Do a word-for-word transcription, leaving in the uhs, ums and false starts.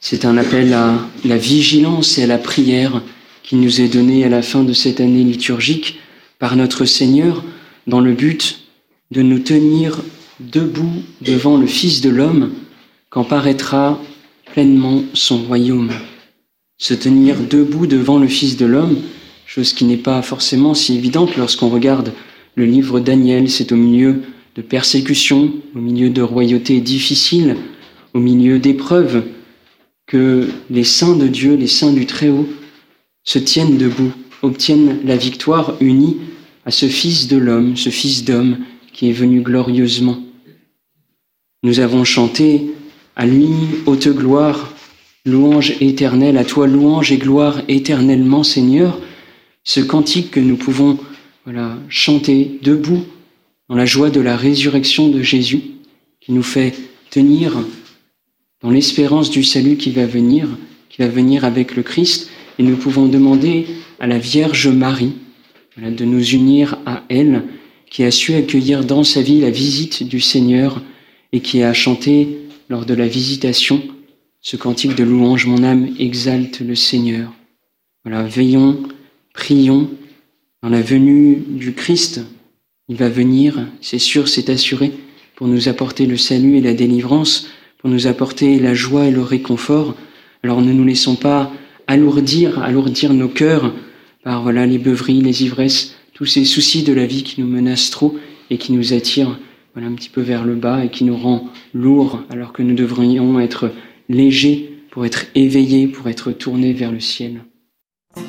C'est un appel à la vigilance et à la prière qui nous est donné à la fin de cette année liturgique par notre Seigneur dans le but de nous tenir debout devant le Fils de l'homme quand paraîtra pleinement son royaume. Se tenir debout devant le Fils de l'homme, chose qui n'est pas forcément si évidente lorsqu'on regarde le livre Daniel, c'est au milieu de persécutions, au milieu de royautés difficiles, au milieu d'épreuves, que les saints de Dieu, les saints du Très-Haut, se tiennent debout, obtiennent la victoire unie à ce Fils de l'homme, ce Fils d'homme qui est venu glorieusement. Nous avons chanté « À lui, haute gloire, louange éternelle, à toi louange et gloire éternellement, Seigneur », ce cantique que nous pouvons voilà, chanter debout dans la joie de la résurrection de Jésus, qui nous fait tenir dans l'espérance du salut qui va venir, qui va venir avec le Christ, et nous pouvons demander à la Vierge Marie voilà, de nous unir à elle, qui a su accueillir dans sa vie la visite du Seigneur et qui a chanté lors de la visitation ce cantique de louange « Mon âme exalte le Seigneur ». Voilà, veillons, prions dans la venue du Christ. Il va venir, c'est sûr, c'est assuré, pour nous apporter le salut et la délivrance, pour nous apporter la joie et le réconfort. Alors ne nous laissons pas alourdir, alourdir nos cœurs par voilà, les beuveries, les ivresses, tous ces soucis de la vie qui nous menacent trop et qui nous attirent voilà, un petit peu vers le bas et qui nous rend lourds alors que nous devrions être légers pour être éveillés, pour être tournés vers le ciel.